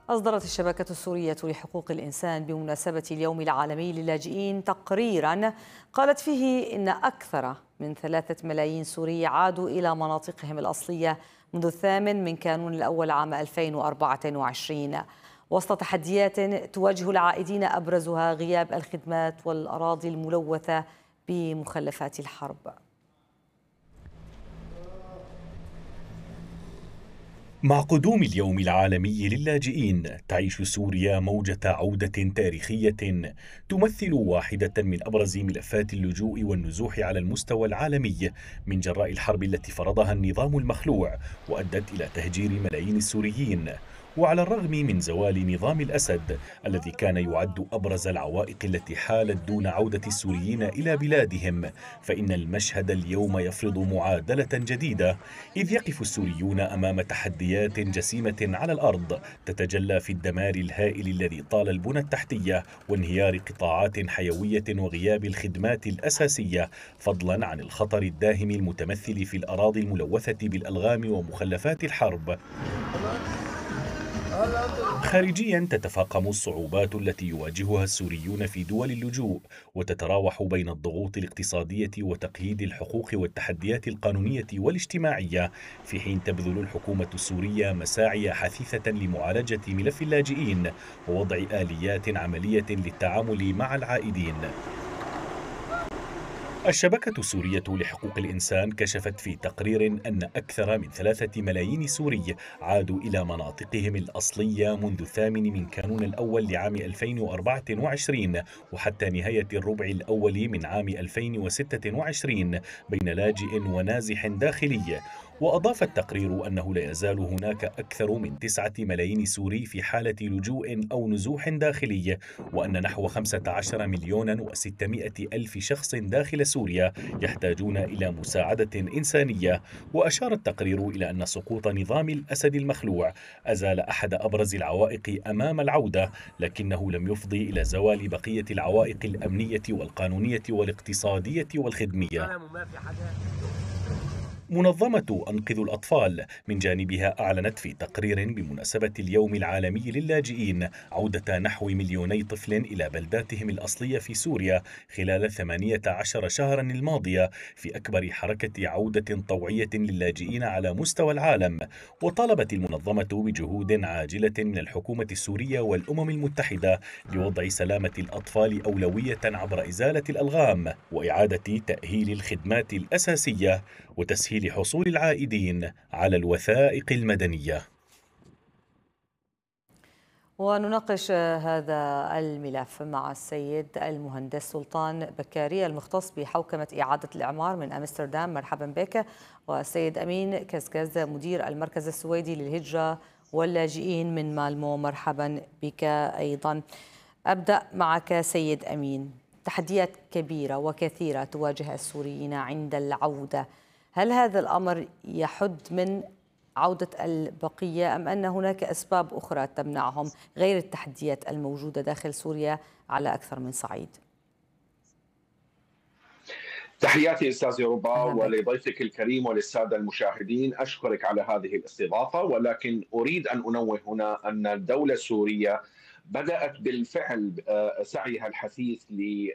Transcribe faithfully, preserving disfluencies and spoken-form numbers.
أصدرت الشبكة السورية لحقوق الإنسان بمناسبة اليوم العالمي للاجئين تقريراً قالت فيه إن أكثر من ثلاثة ملايين سوري عادوا إلى مناطقهم الأصلية منذ الثامن من كانون الأول عام ألفين وأربعة وعشرين، وسط تحديات تواجه العائدين أبرزها غياب الخدمات والأراضي الملوثة بمخلفات الحرب. مع قدوم اليوم العالمي للاجئين تعيش سوريا موجة عودة تاريخية تمثل واحدة من أبرز ملفات اللجوء والنزوح على المستوى العالمي من جراء الحرب التي فرضها النظام المخلوع وأدت إلى تهجير ملايين السوريين. وعلى الرغم من زوال نظام الأسد الذي كان يعد أبرز العوائق التي حالت دون عودة السوريين إلى بلادهم، فإن المشهد اليوم يفرض معادلة جديدة، إذ يقف السوريون أمام تحديات جسيمة على الأرض تتجلى في الدمار الهائل الذي طال البنى التحتية وانهيار قطاعات حيوية وغياب الخدمات الأساسية، فضلا عن الخطر الداهم المتمثل في الأراضي الملوثة بالألغام ومخلفات الحرب. خارجيا تتفاقم الصعوبات التي يواجهها السوريون في دول اللجوء وتتراوح بين الضغوط الاقتصادية وتقييد الحقوق والتحديات القانونية والاجتماعية، في حين تبذل الحكومة السورية مساعي حثيثة لمعالجة ملف اللاجئين ووضع آليات عملية للتعامل مع العائدين. الشبكة السورية لحقوق الإنسان كشفت في تقرير أن أكثر من ثلاثة ملايين سوري عادوا إلى مناطقهم الأصلية منذ الثامن من كانون الأول لعام ألفين وأربعة وعشرين وحتى نهاية الربع الأول من عام ألفين وستة وعشرين بين لاجئ ونازح داخلي. وأضاف التقرير أنه لا يزال هناك أكثر من تسعة ملايين سوري في حالة لجوء أو نزوح داخلي، وأن نحو خمسة عشر مليون وستمائة ألف شخص داخل سوريا يحتاجون إلى مساعدة إنسانية. وأشار التقرير إلى أن سقوط نظام الأسد المخلوع أزال أحد أبرز العوائق أمام العودة، لكنه لم يفضي إلى زوال بقية العوائق الأمنية والقانونية والاقتصادية والخدمية. منظمة أنقذ الأطفال من جانبها أعلنت في تقرير بمناسبة اليوم العالمي للاجئين عودة نحو مليوني طفل إلى بلداتهم الأصلية في سوريا خلال ثمانية عشر شهرا الماضية في أكبر حركة عودة طوعية للاجئين على مستوى العالم. وطالبت المنظمة بجهود عاجلة من الحكومة السورية والأمم المتحدة لوضع سلامة الأطفال أولوية عبر إزالة الألغام وإعادة تأهيل الخدمات الأساسية وتسهيل لحصول العائدين على الوثائق المدنية. ونناقش هذا الملف مع السيد المهندس سلطان بكاري المختص بحوكمة إعادة الإعمار من أمستردام، مرحبا بك. والسيد أمين كزكز مدير المركز السويدي للهجرة واللاجئين من مالمو، مرحبا بك أيضا. أبدأ معك سيد أمين. تحديات كبيرة وكثيرة تواجه السوريين عند العودة، هل هذا الأمر يحد من عودة البقية أم أن هناك أسباب أخرى تمنعهم غير التحديات الموجودة داخل سوريا على أكثر من صعيد؟ تحياتي أستاذ يوروبا ولضيفك الكريم وللسادة المشاهدين، أشكرك على هذه الاستضافة، ولكن أريد أن أنوه هنا أن الدولة السورية بدأت بالفعل سعيها الحثيث